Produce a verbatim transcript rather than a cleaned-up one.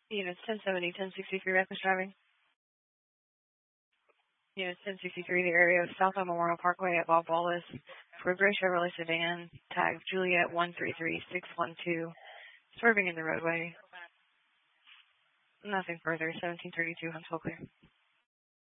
Units ten seventy, ten sixty-three, reckless driving. Units ten sixty-three, the area of South Memorial Parkway at Bob Wallace for a gray Chevrolet sedan, tag Juliet one three three six one two, swerving in the roadway. Nothing further, seventeen thirty-two, Huntsville clear.